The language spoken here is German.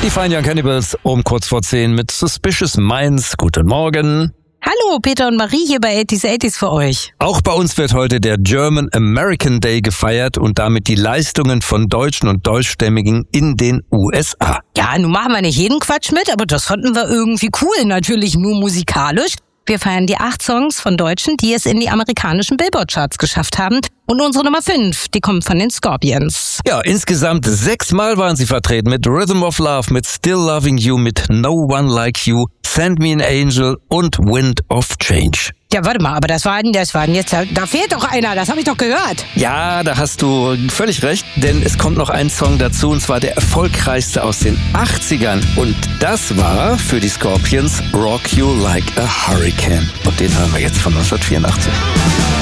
Die Fine Young Cannibals um kurz vor 10 mit Suspicious Minds. Guten Morgen. Hallo, Peter und Marie hier bei 80s für euch. Auch bei uns wird heute der German American Day gefeiert und damit die Leistungen von Deutschen und Deutschstämmigen in den USA. Ja, nun machen wir nicht jeden Quatsch mit, aber das fanden wir irgendwie cool, natürlich nur musikalisch. Wir feiern die 8 Songs von Deutschen, die es in die amerikanischen Billboard-Charts geschafft haben. Und unsere Nummer 5, die kommt von den Scorpions. Ja, insgesamt 6 Mal waren sie vertreten mit Rhythm of Love, mit Still Loving You, mit No One Like You, Send Me an Angel und Wind of Change. Ja, warte mal, aber das waren jetzt, da fehlt doch einer, das habe ich doch gehört. Ja, da hast du völlig recht, denn es kommt noch ein Song dazu, und zwar der erfolgreichste aus den 80ern. Und das war für die Scorpions Rock You Like a Hurricane. Und den hören wir jetzt von 1984.